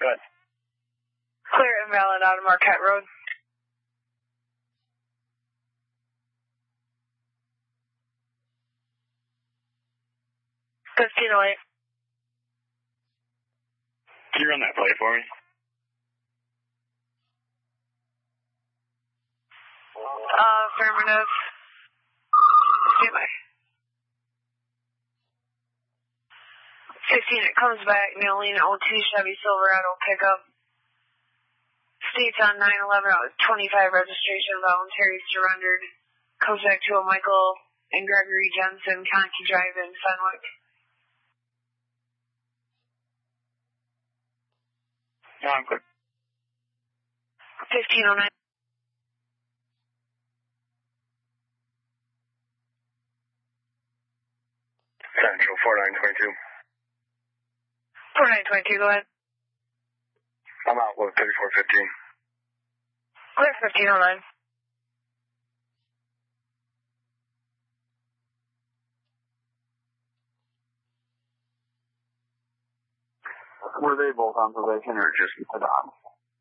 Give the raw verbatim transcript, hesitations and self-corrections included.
Good. Clear invalid out of Marquette Road. fifteen oh eight. Can you run that play for me? Uh, affirmative. Stand by. fifteen, it comes back. Neolina oh two Chevy Silverado pickup. States on nine eleven twenty-five registration, voluntary surrendered. Comes back to a Michael and Gregory Jensen, Conkey Drive in Fenwick. No, I'm good. fifteen oh nine. Central four nine two two. four nine two two, go ahead. I'm out with thirty-four fifteen. Clear fifteen oh nine. Were they both on probation or just put on?